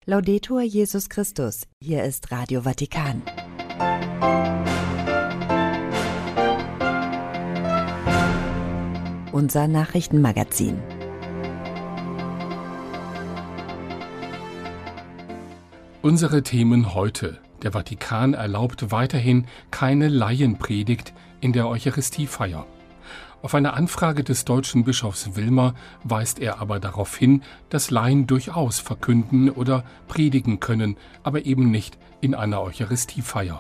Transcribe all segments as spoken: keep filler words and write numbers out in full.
Laudetur Jesus Christus, hier ist Radio Vatikan. Unser Nachrichtenmagazin. Unsere Themen heute. Der Vatikan erlaubt weiterhin keine Laienpredigt in der Eucharistiefeier. Auf eine Anfrage des deutschen Bischofs Wilmer weist er aber darauf hin, dass Laien durchaus verkünden oder predigen können, aber eben nicht in einer Eucharistiefeier.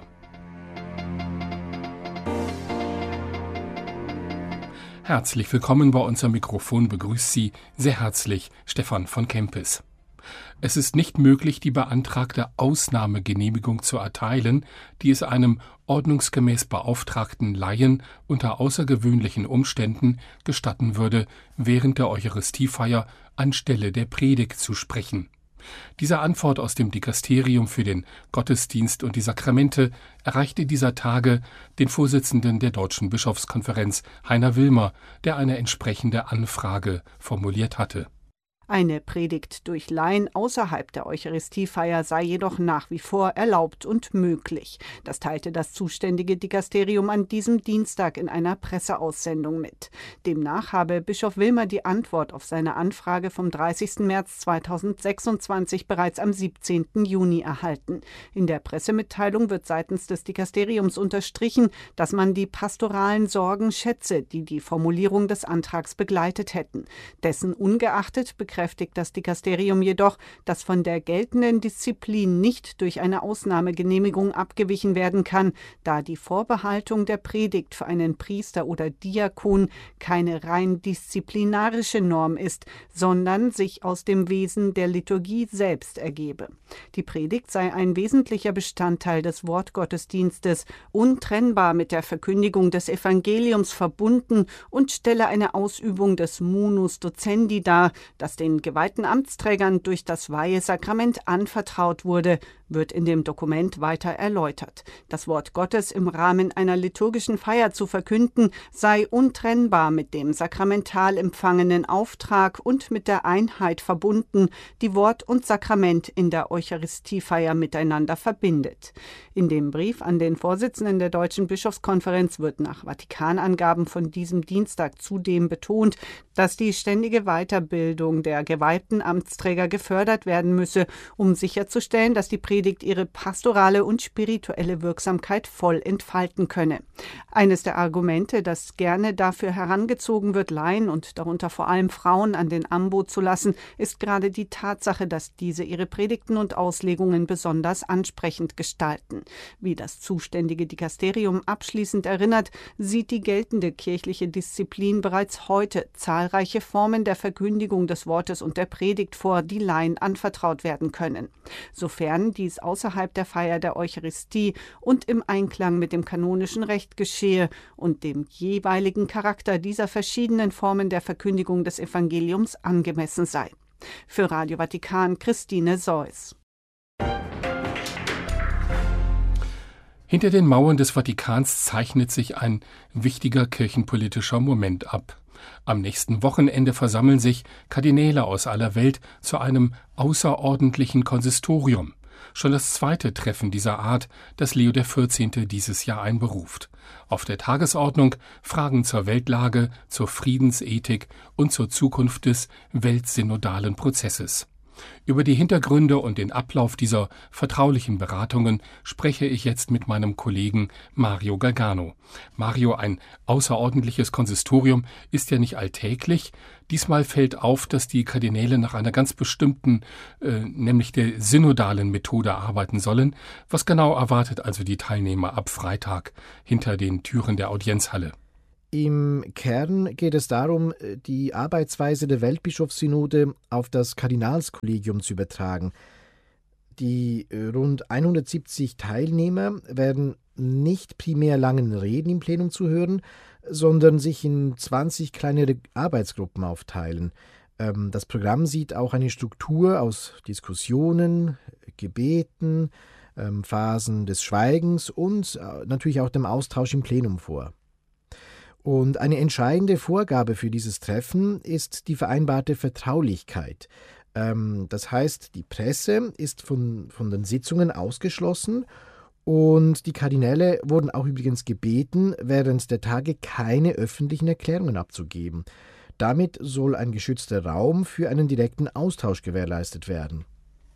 Herzlich willkommen, bei uns am Mikrofon begrüßt Sie sehr herzlich Stefan von Kempis. Es ist nicht möglich, die beantragte Ausnahmegenehmigung zu erteilen, die es einem ordnungsgemäß beauftragten Laien unter außergewöhnlichen Umständen gestatten würde, während der Eucharistiefeier anstelle der Predigt zu sprechen. Diese Antwort aus dem Dikasterium für den Gottesdienst und die Sakramente erreichte dieser Tage den Vorsitzenden der Deutschen Bischofskonferenz, Heiner Wilmer, der eine entsprechende Anfrage formuliert hatte. Eine Predigt durch Laien außerhalb der Eucharistiefeier sei jedoch nach wie vor erlaubt und möglich. Das teilte das zuständige Dikasterium an diesem Dienstag in einer Presseaussendung mit. Demnach habe Bischof Wilmer die Antwort auf seine Anfrage vom dreißigsten März zweitausendsechsundzwanzig bereits am siebzehnten Juni erhalten. In der Pressemitteilung wird seitens des Dikasteriums unterstrichen, dass man die pastoralen Sorgen schätze, die die Formulierung des Antrags begleitet hätten. Dessen ungeachtet bekräftigt das Dikasterium jedoch, dass von der geltenden Disziplin nicht durch eine Ausnahmegenehmigung abgewichen werden kann, da die Vorbehaltung der Predigt für einen Priester oder Diakon keine rein disziplinarische Norm ist, sondern sich aus dem Wesen der Liturgie selbst ergebe. Die Predigt sei ein wesentlicher Bestandteil des Wortgottesdienstes, untrennbar mit der Verkündigung des Evangeliums verbunden und stelle eine Ausübung des Munus docendi dar, das den geweihten Amtsträgern durch das Weihesakrament anvertraut wurde, wird in dem Dokument weiter erläutert. Das Wort Gottes im Rahmen einer liturgischen Feier zu verkünden, sei untrennbar mit dem sakramental empfangenen Auftrag und mit der Einheit verbunden, die Wort und Sakrament in der Eucharistiefeier miteinander verbindet. In dem Brief an den Vorsitzenden der Deutschen Bischofskonferenz wird nach Vatikanangaben von diesem Dienstag zudem betont, dass die ständige Weiterbildung der geweihten Amtsträger gefördert werden müsse, um sicherzustellen, dass die Predigt ihre pastorale und spirituelle Wirksamkeit voll entfalten könne. Eines der Argumente, das gerne dafür herangezogen wird, Laien und darunter vor allem Frauen an den Ambo zu lassen, ist gerade die Tatsache, dass diese ihre Predigten und Auslegungen besonders ansprechend gestalten. Wie das zuständige Dikasterium abschließend erinnert, sieht die geltende kirchliche Disziplin bereits heute zahlreiche Formen der Verkündigung des Wortes und der Predigt vor, die Laien anvertraut werden können. Sofern dies außerhalb der Feier der Eucharistie und im Einklang mit dem kanonischen Recht geschehe und dem jeweiligen Charakter dieser verschiedenen Formen der Verkündigung des Evangeliums angemessen sei. Für Radio Vatikan, Christine Seuss. Hinter den Mauern des Vatikans zeichnet sich ein wichtiger kirchenpolitischer Moment ab. Am nächsten Wochenende versammeln sich Kardinäle aus aller Welt zu einem außerordentlichen Konsistorium. Schon das zweite Treffen dieser Art, das Leo der vierzehnte dieses Jahr einberuft. Auf der Tagesordnung Fragen zur Weltlage, zur Friedensethik und zur Zukunft des weltsynodalen Prozesses. Über die Hintergründe und den Ablauf dieser vertraulichen Beratungen spreche ich jetzt mit meinem Kollegen Mario Gargano. Mario, ein außerordentliches Konsistorium ist ja nicht alltäglich. Diesmal fällt auf, dass die Kardinäle nach einer ganz bestimmten, äh, nämlich der synodalen Methode arbeiten sollen. Was genau erwartet also die Teilnehmer ab Freitag hinter den Türen der Audienzhalle? Im Kern geht es darum, die Arbeitsweise der Weltbischofssynode auf das Kardinalskollegium zu übertragen. Die rund hundertsiebzig Teilnehmer werden nicht primär langen Reden im Plenum zu hören, sondern sich in zwanzig kleinere Arbeitsgruppen aufteilen. Das Programm sieht auch eine Struktur aus Diskussionen, Gebeten, Phasen des Schweigens und natürlich auch dem Austausch im Plenum vor. Und eine entscheidende Vorgabe für dieses Treffen ist die vereinbarte Vertraulichkeit. Ähm, das heißt, die Presse ist von, von den Sitzungen ausgeschlossen und die Kardinäle wurden auch übrigens gebeten, während der Tage keine öffentlichen Erklärungen abzugeben. Damit soll ein geschützter Raum für einen direkten Austausch gewährleistet werden.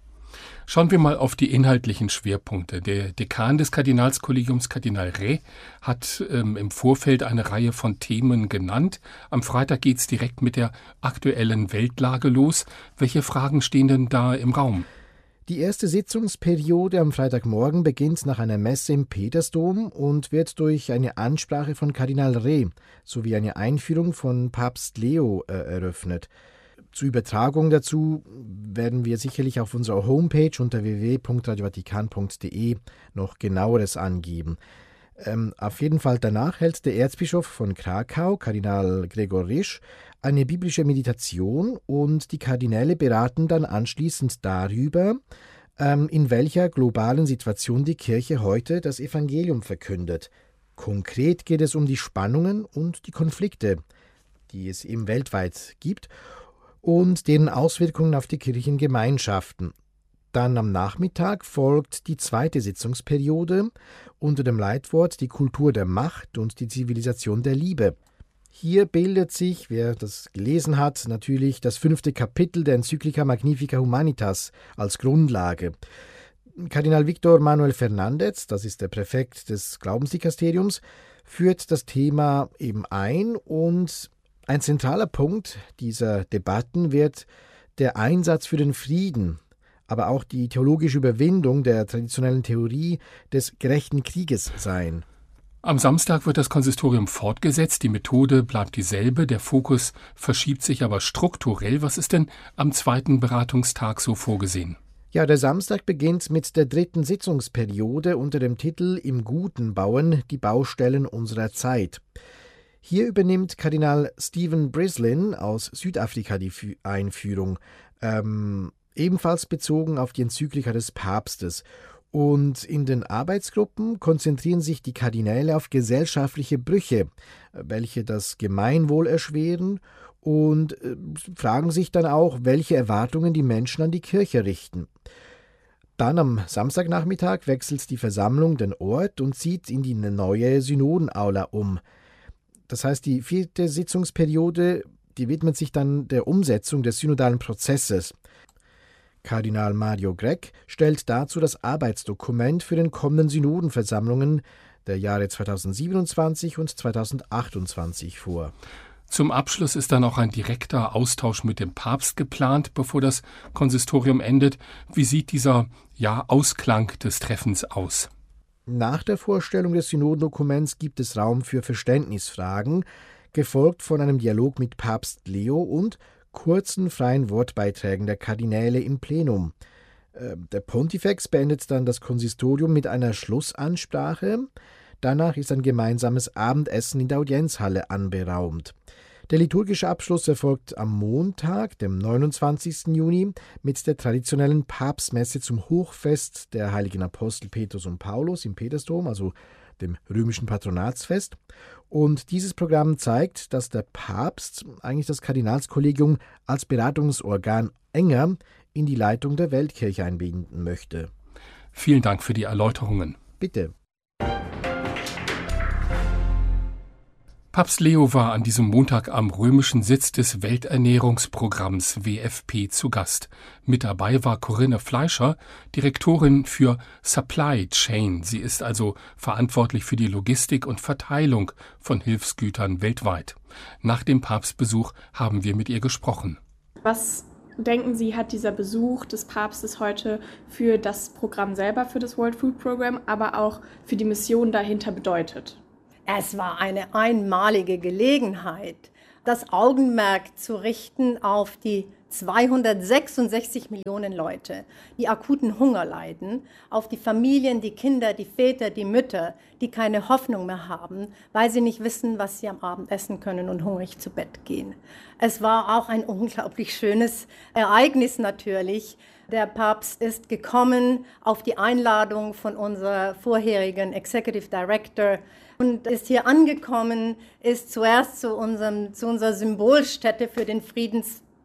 Schauen wir mal auf die inhaltlichen Schwerpunkte. Der Dekan des Kardinalskollegiums, Kardinal Re, hat ähm, im Vorfeld eine Reihe von Themen genannt. Am Freitag geht es direkt mit der aktuellen Weltlage los. Welche Fragen stehen denn da im Raum? Die erste Sitzungsperiode am Freitagmorgen beginnt nach einer Messe im Petersdom und wird durch eine Ansprache von Kardinal Re sowie eine Einführung von Papst Leo äh, eröffnet. Zur Übertragung dazu werden wir sicherlich auf unserer Homepage unter w w w punkt radio vatikan punkt d e noch genaueres angeben. Ähm, auf jeden Fall danach hält der Erzbischof von Krakau, Kardinal Gregor Risch, eine biblische Meditation und die Kardinäle beraten dann anschließend darüber, ähm, in welcher globalen Situation die Kirche heute das Evangelium verkündet. Konkret geht es um die Spannungen und die Konflikte, die es eben weltweit gibt, und deren Auswirkungen auf die Kirchengemeinschaften. Dann am Nachmittag folgt die zweite Sitzungsperiode unter dem Leitwort Die Kultur der Macht und die Zivilisation der Liebe. Hier bildet sich, wer das gelesen hat, natürlich das fünfte Kapitel der Enzyklika Magnifica Humanitas als Grundlage. Kardinal Victor Manuel Fernández, das ist der Präfekt des Glaubensdikasteriums, führt das Thema eben ein und ein zentraler Punkt dieser Debatten wird der Einsatz für den Frieden, aber auch die theologische Überwindung der traditionellen Theorie des gerechten Krieges sein. Am Samstag wird das Konsistorium fortgesetzt, die Methode bleibt dieselbe, der Fokus verschiebt sich aber strukturell. Was ist denn am zweiten Beratungstag so vorgesehen? Ja, der Samstag beginnt mit der dritten Sitzungsperiode unter dem Titel Im Guten bauen, die Baustellen unserer Zeit. Hier übernimmt Kardinal Stephen Brislin aus Südafrika die Fü- Einführung, ähm, ebenfalls bezogen auf die Enzyklika des Papstes. Und in den Arbeitsgruppen konzentrieren sich die Kardinäle auf gesellschaftliche Brüche, welche das Gemeinwohl erschweren, und äh, fragen sich dann auch, welche Erwartungen die Menschen an die Kirche richten. Dann am Samstagnachmittag wechselt die Versammlung den Ort und zieht in die neue Synodenaula um. Das heißt, die vierte Sitzungsperiode, die widmet sich dann der Umsetzung des synodalen Prozesses. Kardinal Mario Grech stellt dazu das Arbeitsdokument für den kommenden Synodenversammlungen der Jahre zweitausendsiebenundzwanzig und zweitausendachtundzwanzig vor. Zum Abschluss ist dann auch ein direkter Austausch mit dem Papst geplant, bevor das Konsistorium endet. Wie sieht dieser ja, Ausklang des Treffens aus? Nach der Vorstellung des Synodendokuments gibt es Raum für Verständnisfragen, gefolgt von einem Dialog mit Papst Leo und kurzen freien Wortbeiträgen der Kardinäle im Plenum. Der Pontifex beendet dann das Konsistorium mit einer Schlussansprache. Danach ist ein gemeinsames Abendessen in der Audienzhalle anberaumt. Der liturgische Abschluss erfolgt am Montag, dem neunundzwanzigsten Juni, mit der traditionellen Papstmesse zum Hochfest der heiligen Apostel Petrus und Paulus im Petersdom, also dem römischen Patronatsfest. Und dieses Programm zeigt, dass der Papst eigentlich das Kardinalskollegium als Beratungsorgan enger in die Leitung der Weltkirche einbinden möchte. Vielen Dank für die Erläuterungen. Bitte. Papst Leo war an diesem Montag am römischen Sitz des Welternährungsprogramms W F P zu Gast. Mit dabei war Corinne Fleischer, Direktorin für Supply Chain. Sie ist also verantwortlich für die Logistik und Verteilung von Hilfsgütern weltweit. Nach dem Papstbesuch haben wir mit ihr gesprochen. Was denken Sie, hat dieser Besuch des Papstes heute für das Programm selber, für das World Food Program, aber auch für die Mission dahinter bedeutet? Es war eine einmalige Gelegenheit, das Augenmerk zu richten auf die zweihundertsechsundsechzig Millionen Leute, die akuten Hunger leiden, auf die Familien, die Kinder, die Väter, die Mütter, die keine Hoffnung mehr haben, weil sie nicht wissen, was sie am Abend essen können und hungrig zu Bett gehen. Es war auch ein unglaublich schönes Ereignis natürlich. Der Papst ist gekommen auf die Einladung von unserer vorherigen Executive Director und ist hier angekommen, ist zuerst zu, unserem, zu unserer Symbolstätte für den Friedensprozess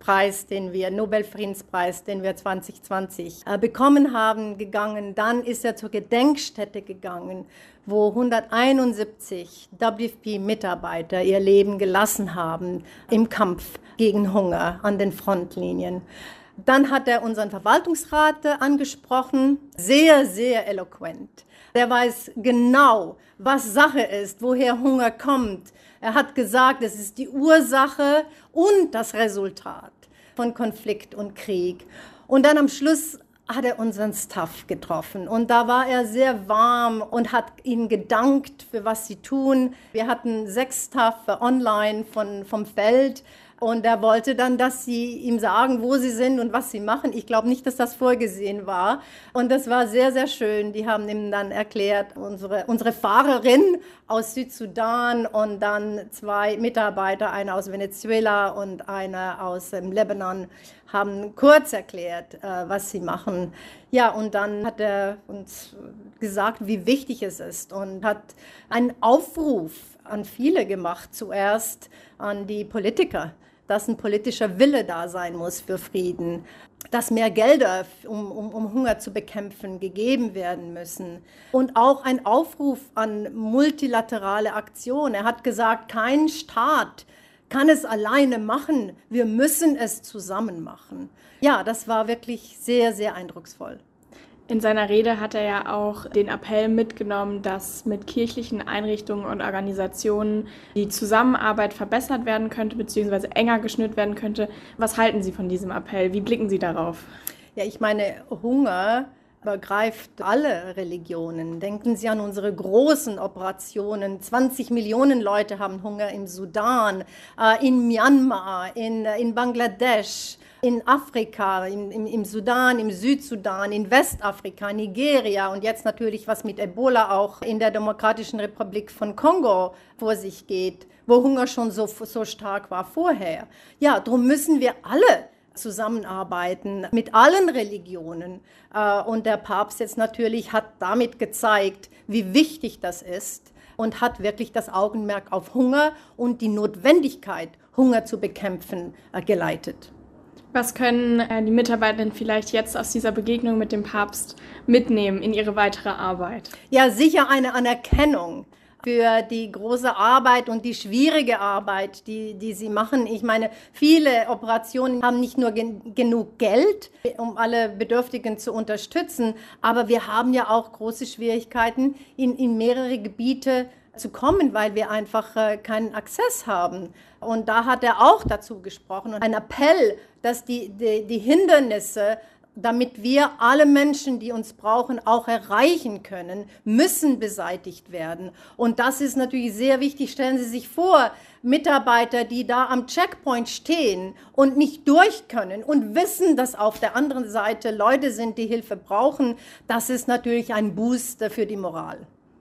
Preis, den wir, Nobelfriedenspreis, den wir zwanzig zwanzig äh, bekommen haben, gegangen. Dann ist er zur Gedenkstätte gegangen, wo hunderteinundsiebzig W F P-Mitarbeiter ihr Leben gelassen haben im Kampf gegen Hunger an den Frontlinien. Dann hat er unseren Verwaltungsrat angesprochen, sehr, sehr eloquent. Der weiß genau, was Sache ist, woher Hunger kommt. Er hat gesagt, es ist die Ursache und das Resultat von Konflikt und Krieg. Und dann am Schluss hat er unseren Staff getroffen und da war er sehr warm und hat ihnen gedankt für was sie tun. Wir hatten sechs Staff online von, vom Feld. Und er wollte dann, dass sie ihm sagen, wo sie sind und was sie machen. Ich glaube nicht, dass das vorgesehen war. Und das war sehr, sehr schön. Die haben ihm dann erklärt, unsere, unsere Fahrerin aus Südsudan und dann zwei Mitarbeiter, einer aus Venezuela und einer aus dem Lebanon, haben kurz erklärt, was sie machen. Ja, und dann hat er uns gesagt, wie wichtig es ist und hat einen Aufruf an viele gemacht, zuerst an die Politiker, dass ein politischer Wille da sein muss für Frieden, dass mehr Gelder, um, um, um Hunger zu bekämpfen, gegeben werden müssen. Und auch ein Aufruf an multilaterale Aktion. Er hat gesagt, kein Staat kann es alleine machen, wir müssen es zusammen machen. Ja, das war wirklich sehr, sehr eindrucksvoll. In seiner Rede hat er ja auch den Appell mitgenommen, dass mit kirchlichen Einrichtungen und Organisationen die Zusammenarbeit verbessert werden könnte, beziehungsweise enger geschnürt werden könnte. Was halten Sie von diesem Appell? Wie blicken Sie darauf? Ja, ich meine, Hunger übergreift alle Religionen. Denken Sie an unsere großen Operationen. zwanzig Millionen Leute haben Hunger im Sudan, in Myanmar, in, in Bangladesch, in Afrika, im, im, im Sudan, im Südsudan, in Westafrika, Nigeria und jetzt natürlich, was mit Ebola auch in der Demokratischen Republik von Kongo vor sich geht, wo Hunger schon so, so stark war vorher. Ja, darum müssen wir alle zusammenarbeiten mit allen Religionen. Und der Papst jetzt natürlich hat damit gezeigt, wie wichtig das ist und hat wirklich das Augenmerk auf Hunger und die Notwendigkeit, Hunger zu bekämpfen, geleitet. Was können die Mitarbeitenden vielleicht jetzt aus dieser Begegnung mit dem Papst mitnehmen in ihre weitere Arbeit? Ja, sicher eine Anerkennung für die große Arbeit und die schwierige Arbeit, die, die sie machen. Ich meine, viele Operationen haben nicht nur gen- genug Geld, um alle Bedürftigen zu unterstützen, aber wir haben ja auch große Schwierigkeiten, in, in mehrere Gebiete zu kommen, weil wir einfach äh, keinen Access haben. Und da hat er auch dazu gesprochen und ein Appell, dass die, die, die Hindernisse, damit wir alle Menschen, die uns brauchen, auch erreichen können, müssen beseitigt werden. Und das ist natürlich sehr wichtig. Stellen Sie sich vor, Mitarbeiter, die da am Checkpoint stehen und nicht durch können und wissen, dass auf der anderen Seite Leute sind, die Hilfe brauchen. Das ist natürlich ein Boost für die Moral.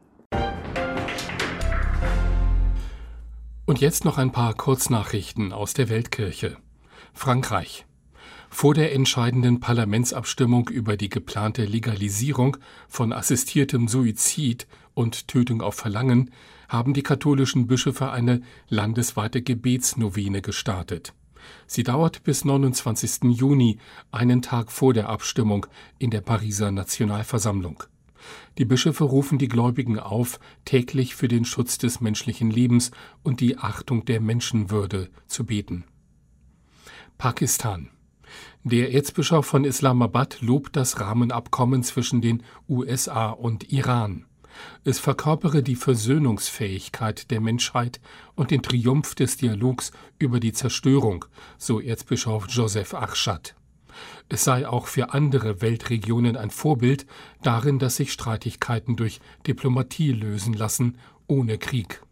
Und jetzt noch ein paar Kurznachrichten aus der Weltkirche. Frankreich. Vor der entscheidenden Parlamentsabstimmung über die geplante Legalisierung von assistiertem Suizid und Tötung auf Verlangen haben die katholischen Bischöfe eine landesweite Gebetsnovene gestartet. Sie dauert bis neunundzwanzigsten Juni, einen Tag vor der Abstimmung in der Pariser Nationalversammlung. Die Bischöfe rufen die Gläubigen auf, täglich für den Schutz des menschlichen Lebens und die Achtung der Menschenwürde zu beten. Pakistan. Der Erzbischof von Islamabad lobt das Rahmenabkommen zwischen den U S A und Iran. Es verkörpere die Versöhnungsfähigkeit der Menschheit und den Triumph des Dialogs über die Zerstörung, so Erzbischof Joseph Arshad. Es sei auch für andere Weltregionen ein Vorbild darin, dass sich Streitigkeiten durch Diplomatie lösen lassen, ohne Krieg.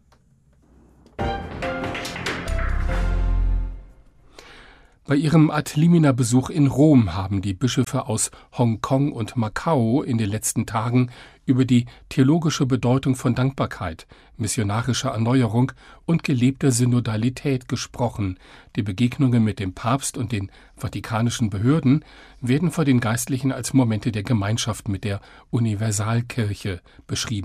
Bei ihrem Ad Limina-Besuch in Rom haben die Bischöfe aus Hongkong und Macau in den letzten Tagen über die theologische Bedeutung von Dankbarkeit, missionarischer Erneuerung und gelebter Synodalität gesprochen. Die Begegnungen mit dem Papst und den vatikanischen Behörden werden vor den Geistlichen als Momente der Gemeinschaft mit der Universalkirche beschrieben.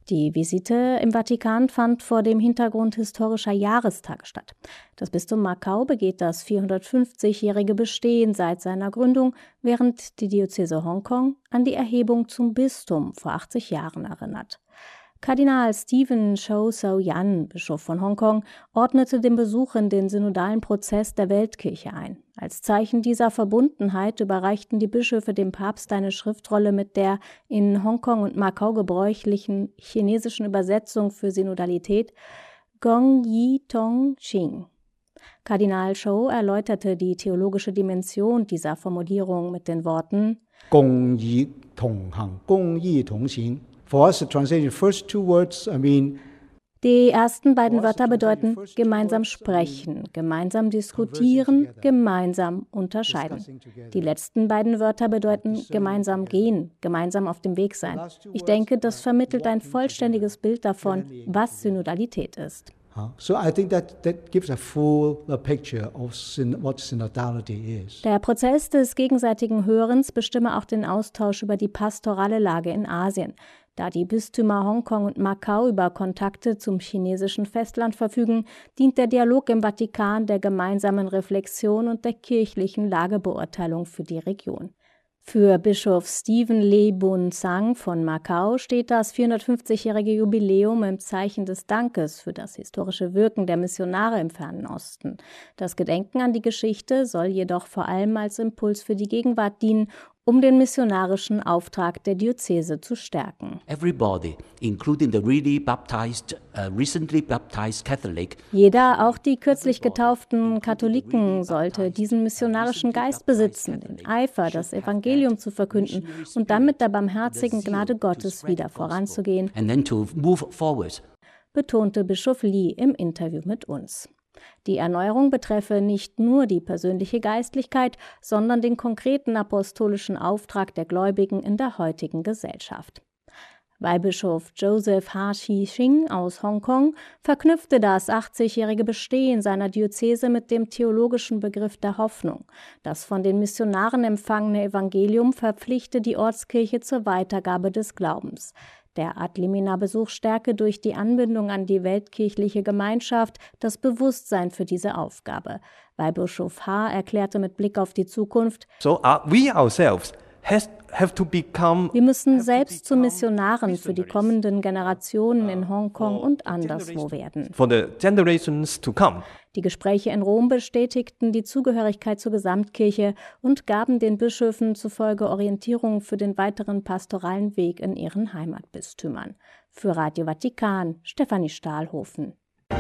Die Visite im Vatikan fand vor dem Hintergrund historischer Jahrestage statt. Das Bistum Macau begeht das vierhundertfünfzigjährige Bestehen seit seiner Gründung, während die Diözese Hongkong an die Erhebung zum Bistum vor achtzig Jahren erinnert. Kardinal Stephen Chow So-Yan, Bischof von Hongkong, ordnete den Besuch in den synodalen Prozess der Weltkirche ein. Als Zeichen dieser Verbundenheit überreichten die Bischöfe dem Papst eine Schriftrolle mit der in Hongkong und Macau gebräuchlichen chinesischen Übersetzung für Synodalität Gong Yi Tong Xing. Kardinal Chow erläuterte die theologische Dimension dieser Formulierung mit den Worten Gong Yi Tong Hang, Gong Yi Tong Xing. For us, the translation, first two words, I mean, die ersten beiden Wörter bedeuten gemeinsam sprechen, gemeinsam diskutieren, gemeinsam unterscheiden. Die letzten beiden Wörter bedeuten gemeinsam gehen, gemeinsam auf dem Weg sein. Ich denke, das vermittelt ein vollständiges Bild davon, was Synodalität ist. So I think that that gives a full picture of what synodality is. Der Prozess des gegenseitigen Hörens bestimme auch den Austausch über die pastorale Lage in Asien. Da die Bistümer Hongkong und Macau über Kontakte zum chinesischen Festland verfügen, dient der Dialog im Vatikan der gemeinsamen Reflexion und der kirchlichen Lagebeurteilung für die Region. Für Bischof Stephen Le Bun Sang von Macau steht das vierhundertfünfzigjährige Jubiläum im Zeichen des Dankes für das historische Wirken der Missionare im Fernen Osten. Das Gedenken an die Geschichte soll jedoch vor allem als Impuls für die Gegenwart dienen, um den missionarischen Auftrag der Diözese zu stärken. Everybody, including the really baptized, uh, recently baptized Catholic. Jeder, auch die kürzlich getauften Katholiken, sollte diesen missionarischen Geist besitzen, den Eifer, das Evangelium zu verkünden und dann mit der barmherzigen Gnade Gottes wieder voranzugehen, and then to move forward, betonte Bischof Li im Interview mit uns. Die Erneuerung betreffe nicht nur die persönliche Geistlichkeit, sondern den konkreten apostolischen Auftrag der Gläubigen in der heutigen Gesellschaft. Weihbischof Joseph Ha Chi-Ching aus Hongkong verknüpfte das achtzigjährige Bestehen seiner Diözese mit dem theologischen Begriff der Hoffnung. Das von den Missionaren empfangene Evangelium verpflichte die Ortskirche zur Weitergabe des Glaubens. Der Adlimina-Besuch stärke durch die Anbindung an die weltkirchliche Gemeinschaft das Bewusstsein für diese Aufgabe. Weihbischof Ha erklärte mit Blick auf die Zukunft: So uh, we ourselves has, have to become, Wir müssen selbst zu Missionaren für die kommenden Generationen in Hongkong und anderswo werden. For the generations to come. Die Gespräche in Rom bestätigten die Zugehörigkeit zur Gesamtkirche und gaben den Bischöfen zufolge Orientierung für den weiteren pastoralen Weg in ihren Heimatbistümern. Für Radio Vatikan, Stefanie Stahlhofen.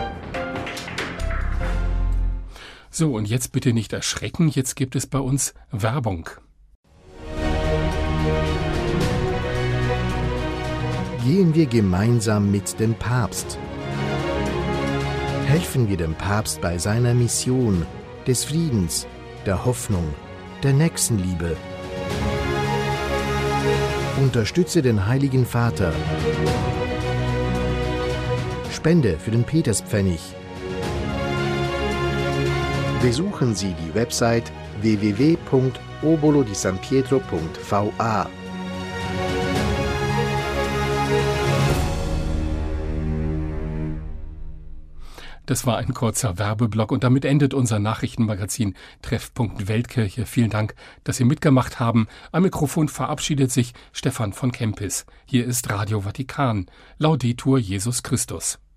So, und jetzt bitte nicht erschrecken, jetzt gibt es bei uns Werbung. Gehen wir gemeinsam mit dem Papst. Helfen wir dem Papst bei seiner Mission des Friedens, der Hoffnung, der Nächstenliebe. Unterstütze den Heiligen Vater. Spende für den Peterspfennig. Besuchen Sie die Website w w w punkt obolo di san pietro punkt v a. Das war ein kurzer Werbeblock und damit endet unser Nachrichtenmagazin Treffpunkt Weltkirche. Vielen Dank, dass Sie mitgemacht haben. Am Mikrofon verabschiedet sich Stefan von Kempis. Hier ist Radio Vatikan. Laudetur Jesus Christus.